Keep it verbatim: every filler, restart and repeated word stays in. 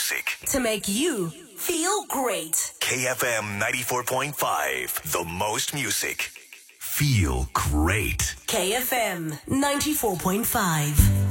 music to make you feel great. K F M ninety-four point five. The most music. Feel great. K F M ninety-four point five.